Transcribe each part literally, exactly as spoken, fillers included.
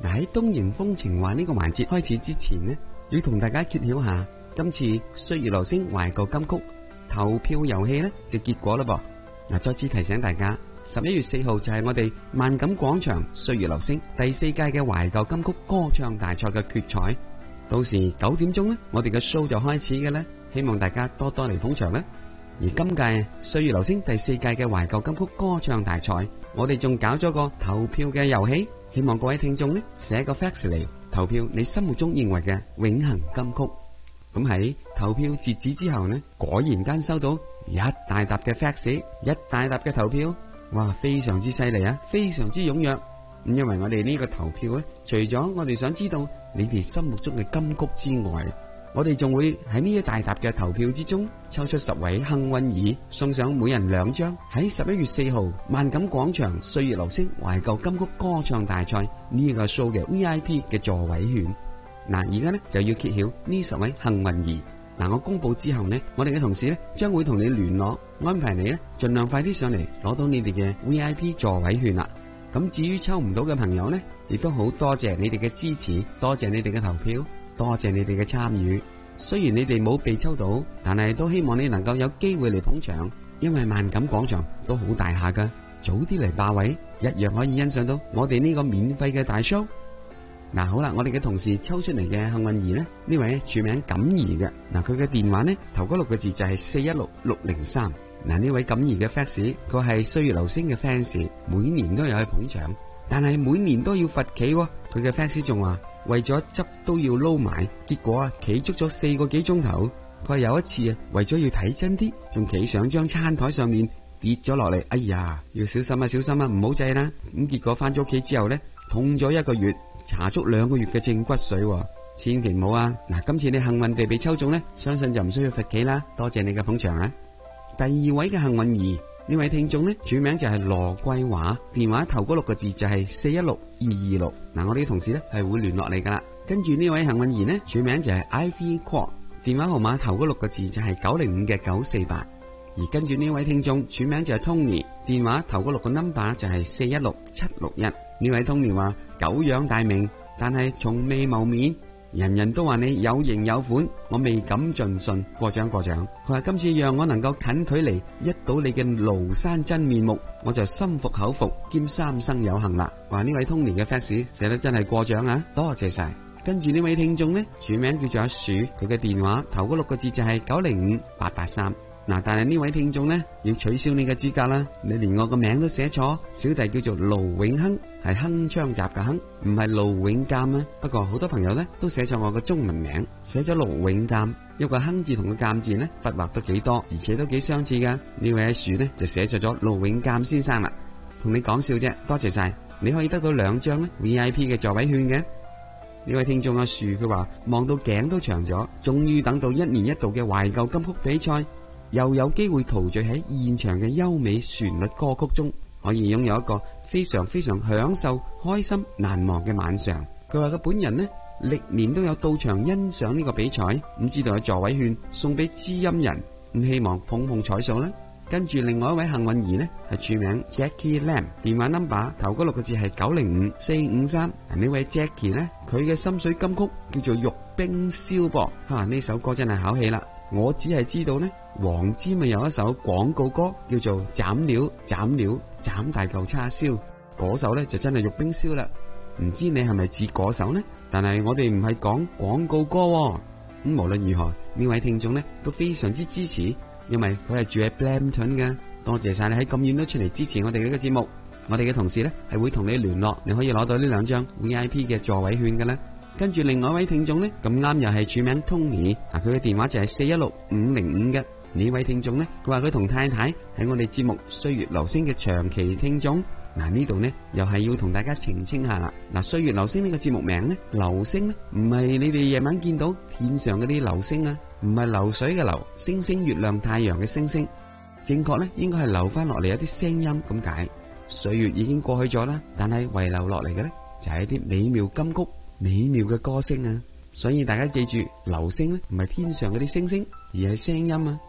嗱，喺東瀛風情話呢個環節開始之前呢，要同大家揭曉下今次歲月留聲懷舊金曲投票遊戲呢嘅結果啦噃。嗱，再次提醒大家，十一月四號就係我哋萬錦廣場歲月留聲第四屆嘅懷舊金曲歌唱大賽嘅決賽。到時九點鐘呢，我哋嘅 show 就開始嘅咧，希望大家多多嚟捧場啦。而今屆歲月留聲第四屆嘅懷舊金曲歌唱大賽，我哋仲搞咗個投票嘅遊戲，希望各位聽眾呢寫個 fax 嚟投票你心目中認為嘅永恆金曲。咁喺投票截止之後呢，果然間收到一大沓嘅 fax， 一大沓嘅投票，哇，非常之犀利啊，非常之踴躍。咁因為我哋呢個投票呢，除咗我哋想知道你哋心目中嘅金曲之外，我哋仲會喺呢一大沓嘅投票之中抽出十位幸運兒，送上每人兩張喺十一月四號萬錦廣場歲月留聲懷舊金曲歌唱大賽呢個 show 嘅 V I P 嘅座位券。嗱，而家呢就要揭曉呢十位幸運兒。嗱，我公布之後呢，我哋嘅同事呢將會同你聯絡，安排你呢盡量快啲上嚟攞到你哋嘅 V I P 座位券啦。咁至於抽唔到嘅朋友呢，亦都好多謝你哋嘅支持，多謝你哋嘅投票，多謝你哋嘅參與。雖然你哋冇被抽到，但係都希望你能夠有機會嚟捧場，因為萬錦廣場都好大下噶，早啲嚟霸位，一樣可以欣賞到我哋呢個免費嘅大 show。嗱，好啦，我哋嘅同事抽出嚟嘅幸運兒呢，呢位署名錦兒嘅，嗱，佢嘅電話呢頭嗰六個字就係四一六六零三。嗱，呢位錦兒嘅 fans， 佢係歲月留聲嘅 fans， 每年都有去捧場，但係每年都要罰企喎。佢嘅 fans 仲話為咗汁都要撈埋，結果啊企足咗四個幾鐘頭。佢話有一次啊，為咗要睇真啲，仲企上張餐台上面跌咗落嚟，哎呀，要小心啊，小心啊，唔好滯啦。咁結果翻咗屋企之後呢，痛咗一個月，搽足兩個月嘅正骨水，千祈唔好啊！嗱，今次你幸運地被抽中呢，相信就唔需要罰企啦。多謝你嘅捧場啊！第二位嘅幸運兒，呢位聽眾呢，署名就係羅桂華，電話頭嗰六個字就係四一六二二六。嗱，我哋嘅同事呢係會聯絡你噶啦。跟住呢位幸運兒呢，署名就係 Ivy Core， 電話號碼頭嗰六個字就係九零五嘅九四八。而跟住呢位聽眾署名就係 Tony， 電話頭嗰六個 number 就係四一六七六一。呢位 Tony 話久仰大名，但係從未謀面。人人都話你有型有款，我未敢盡信，過獎過獎。佢話今次讓我能夠近距離一睹你嘅廬山真面目，我就心服口服兼三生有幸啦。話呢位 Tony 嘅 fax 寫得真係過獎啊，多謝晒。跟住呢位聽眾呢，署名叫做阿樹，佢嘅電話頭嗰六個字就係九零五八八三。嗱，但係呢位聽眾呢，要取消你嘅資格啦，你連我個名都寫錯，小弟叫做盧永亨，係鏗鏘集嘅鏗，唔係盧永鑑啊。不過好多朋友呢都寫錯我嘅中文名，寫咗盧永鑑，一個亨字同個鑑字呢筆畫都幾多，而且都幾相似噶。呢位樹呢就寫錯咗盧永鑑先生啦，同你講笑啫，多謝晒，你可以得到兩張呢 V I P 嘅座位券嘅。呢位聽眾阿樹佢話望到頸都長咗，終於等到一年一度嘅懷舊金曲比賽。又有機會陶醉喺現場嘅優美旋律歌曲中，可以擁有一個非常非常享受、開心、難忘嘅晚上。佢話佢本人呢，歷年都有到場欣賞呢個比賽，唔知道有座位券送俾知音人，咁希望碰碰彩數啦。跟住另外一位幸運兒呢，係署名 Jackie Lam， 電話 number 頭嗰六個字係九零五四五三。呢位 Jackie 呢，佢嘅心水金曲叫做玉冰燒噃，吓、啊、呢首歌真係考起啦。我只係知道呢，黃霑咪有一首廣告歌叫做斬料斬料斬大嚿叉燒，嗰首呢就真係玉冰燒啦。唔知你係咪指嗰首呢？但係我哋唔係講廣告歌喎。咁、嗯、無論如何，呢位聽眾呢都非常之支持，因為佢係住喺 Brampton 嘅。多謝晒你喺咁遠都出嚟支持我哋呢個節目。我哋嘅同事呢係會同你聯絡，你可以攞到呢兩張 V I P 嘅座位券嘅啦。跟住另外一位聽眾呢，咁啱又係署名 Tony， 啊佢嘅電話就係四一六五零五嘅。呢位聽眾呢，佢話佢同太太喺我哋節目《歲月留聲》嘅長期聽眾。嗱，呢度呢又係要同大家澄清下啦。嗱，《歲月留聲》呢個節目名呢，流星呢唔係你哋夜晚見到天上嗰啲流星啊，唔係流水嘅流，星星、月亮、太陽嘅星星。正確呢應該係留翻落嚟一啲聲音咁解。歲月已經過去咗啦，但係遺留落嚟嘅呢，就係一啲美妙金曲。美妙嘅歌聲啊，所以大家記住，流星呢唔係天上嗰啲星星，而係聲音啊。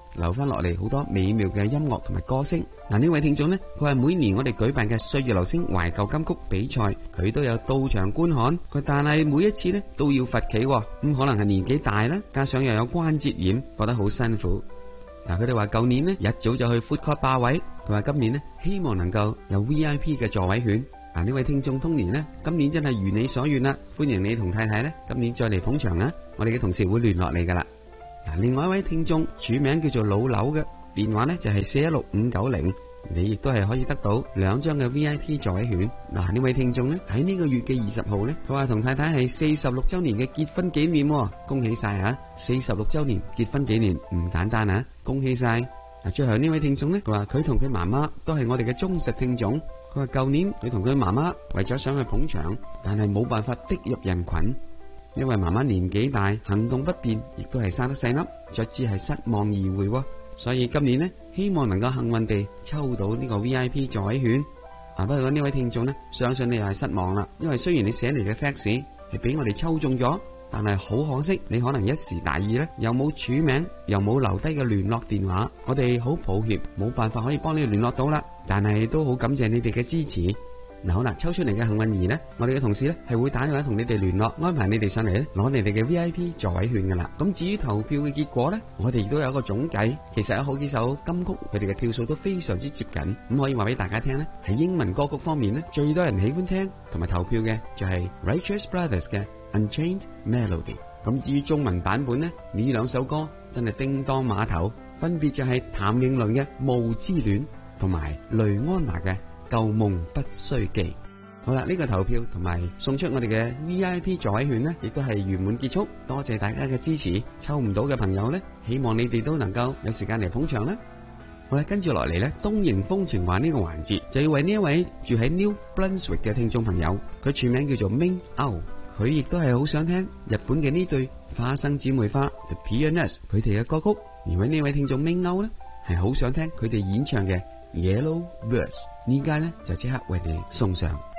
留翻落嚟好多美妙嘅音樂同埋歌聲。嗱，呢位聽眾呢，佢話每年我哋舉辦嘅歲月流星懷舊金曲比賽，佢都有到場觀看。佢但係每一次呢都要罰企，咁可能係年紀大啦，加上又有關節炎，覺得好辛苦。嗱，佢哋話舊年呢一早就去 food court 霸位，佢話今年呢希望能夠有 V I P 嘅座位券。嗱，呢位聽眾通年呢，今年真係如你所願啦，歡迎你同太太呢今年再嚟捧場啊！我哋嘅同事會聯絡你噶啦。嗱，另外一位聽眾署名叫做老劉嘅電話呢就係四一六五九零，你亦都係可以得到兩張嘅 V I P 座位券。嗱，呢位聽眾呢喺呢個月嘅二十號呢，佢話同太太係四十六周年嘅結婚紀念，恭喜晒啊！四十六周年結婚紀念唔簡單啊，恭喜晒！嗱，最後呢位聽眾呢，佢話佢同佢媽媽都係我哋嘅忠實聽眾。佢話舊年佢同佢媽媽為咗想去捧場，但係冇辦法逼入人群，因為媽媽年紀大，行動不便，亦都係生得細粒，卒之係失望而回。所以今年呢，希望能夠幸運地抽到呢個 V I P 座位券。啊，不過呢位聽眾呢，相信你又係失望啦，因為雖然你寫嚟嘅 fax 係俾我哋抽中咗，但係好可惜，你可能一時大意呢，又冇署名，又冇留低嘅聯絡電話，我哋好抱歉，冇辦法可以幫你聯絡到啦。但係都好感謝你哋嘅支持。嗱，好啦，抽出嚟嘅幸運兒呢，我哋嘅同事呢係會打電話同你哋聯絡，安排你哋上嚟呢攞你哋嘅 V I P 座位券噶啦。咁至於投票嘅結果呢，我哋亦都有一個總計，其實有好幾首金曲佢哋嘅票數都非常之接近，咁可以話俾大家聽呢，喺英文歌曲方面呢，最多人喜歡聽同埋投票嘅就係 Righteous Brothers 嘅 Unchained Melody。咁至於中文版本呢，呢兩首歌真係叮當碼頭，分別就係譚詠麟嘅霧之戀同埋雷安娜嘅舊夢不須記。好啦，呢個投票同埋送出我哋嘅 V I P 座位券呢，亦都係圓滿結束。多謝大家嘅支持，抽唔到嘅朋友呢，希望你哋都能夠有時間嚟捧場啦。好啦，跟住落嚟呢，東瀛風情話呢個環節就要為呢一位住喺 New Brunswick 嘅聽眾朋友，佢署名叫做 Ming O， 佢亦都係好想聽日本嘅呢對花生姊妹花 The Pianist 佢哋嘅歌曲，而為呢位聽眾 Ming O 呢，係好想聽佢哋演唱嘅Yellow Birds， 呢家呢就即刻為你送上。